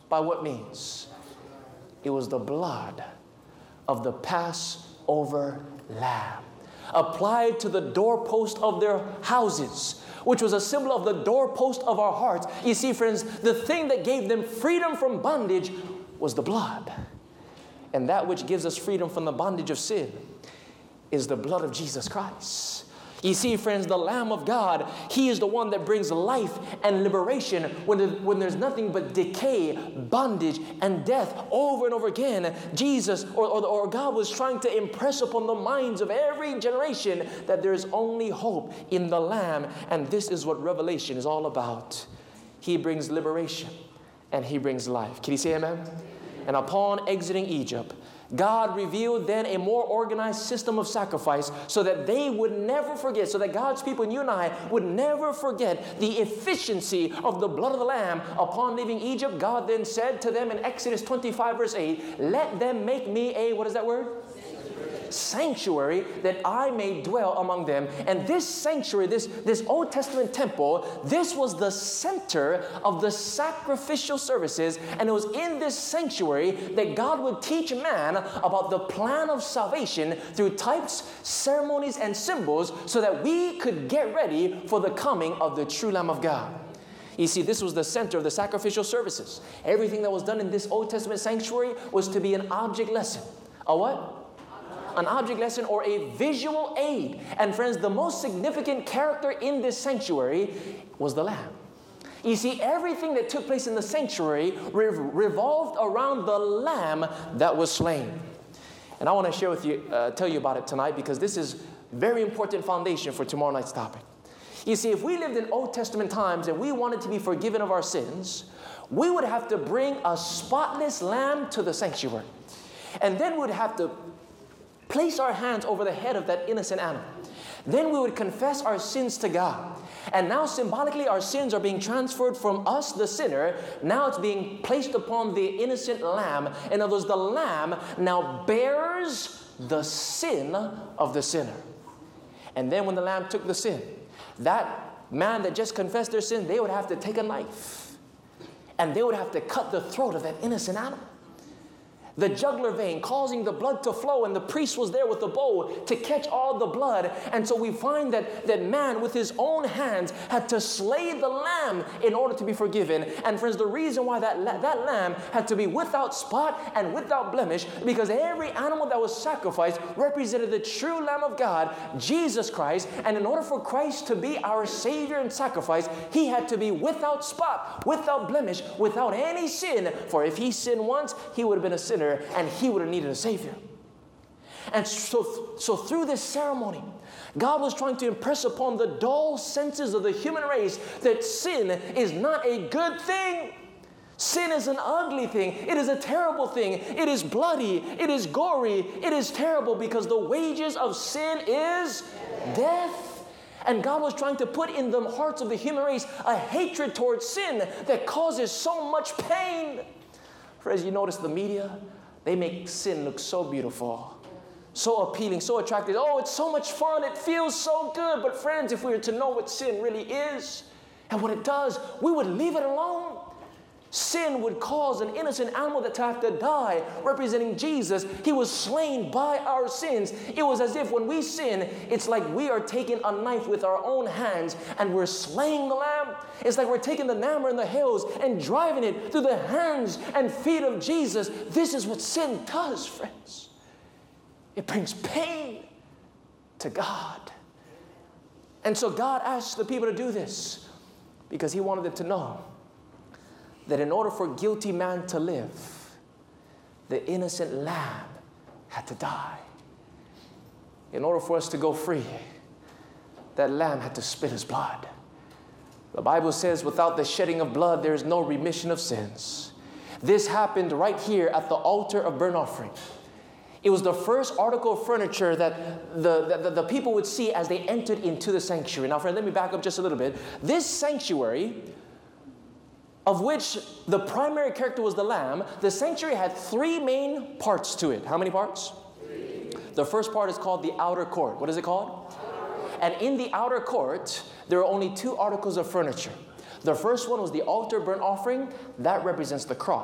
By what means? It was the blood of the Passover lamb applied to the doorpost of their houses, which was a symbol of the doorpost of our hearts. You see, friends, the thing that gave them freedom from bondage was the blood. And that which gives us freedom from the bondage of sin is the blood of Jesus Christ. You see, friends, the Lamb of God, He is the one that brings life and liberation when there's nothing but decay, bondage, and death over and over again. Jesus or God was trying to impress upon the minds of every generation that there's only hope in the Lamb. And this is what Revelation is all about. He brings liberation and He brings life. Can you say amen? And upon exiting Egypt, God revealed then a more organized system of sacrifice so that they would never forget, so that God's people and you and I would never forget the efficiency of the blood of the Lamb. Upon leaving Egypt, God then said to them in Exodus 25 verse 8, let them make me a, what is that word? Sanctuary, that I may dwell among them. And this sanctuary, this Old Testament temple, this was the center of the sacrificial services. And it was in this sanctuary that God would teach man about the plan of salvation through types, ceremonies, and symbols, so that we could get ready for the coming of the true Lamb of God. You see, this was the center of the sacrificial services. Everything that was done in this Old Testament sanctuary was to be an object lesson. A what? An object lesson or a visual aid. And friends, the most significant character in this sanctuary was the Lamb. You see, everything that took place in the sanctuary revolved around the Lamb that was slain. And I want to share with you, tell you about it tonight, because this is very important foundation for tomorrow night's topic. You see, if we lived in Old Testament times and we wanted to be forgiven of our sins, we would have to bring a spotless lamb to the sanctuary. And then we would have to place our hands over the head of that innocent animal. Then we would confess our sins to God. And now symbolically our sins are being transferred from us, the sinner. Now it's being placed upon the innocent lamb. In other words, the lamb now bears the sin of the sinner. And then when the lamb took the sin, that man that just confessed their sin, they would have to take a knife. And they would have to cut the throat of that innocent animal, the jugular vein, causing the blood to flow, and the priest was there with the bowl to catch all the blood. And so we find that man with his own hands had to slay the lamb in order to be forgiven. And friends, the reason why that lamb had to be without spot and without blemish, because every animal that was sacrificed represented the true Lamb of God, Jesus Christ. And in order for Christ to be our Savior and sacrifice, He had to be without spot, without blemish, without any sin. For if He sinned once, He would have been a sinner, and He would have needed a Savior. And so through this ceremony, God was trying to impress upon the dull senses of the human race that sin is not a good thing. Sin is an ugly thing. It is a terrible thing. It is bloody. It is gory. It is terrible, because the wages of sin is death. And God was trying to put in the hearts of the human race a hatred towards sin that causes so much pain. For as you notice, the media, they make sin look so beautiful, so appealing, so attractive. Oh, it's so much fun. It feels so good. But friends, if we were to know what sin really is and what it does, we would leave it alone. Sin would cause an innocent animal that had to die, representing Jesus. He was slain by our sins. It was as if when we sin, it's like we are taking a knife with our own hands and we're slaying the lamb. It's like we're taking the hammer and the hills and driving it through the hands and feet of Jesus. This is what sin does, friends. It brings pain to God. And so God asked the people to do this because He wanted them to know that in order for guilty man to live, the innocent lamb had to die. In order for us to go free, that lamb had to spit his blood. The Bible says, without the shedding of blood, there is no remission of sins. This happened right here at the altar of burnt offering. It was the first article of furniture that the people would see as they entered into the sanctuary. Now, friend, let me back up just a little bit. This sanctuary, of which the primary character was the lamb, the sanctuary had three main parts to it. How many parts? Three. The first part is called the outer court. What is it called? And in the outer court, there are only two articles of furniture. The first one was the altar burnt offering. That represents the cross.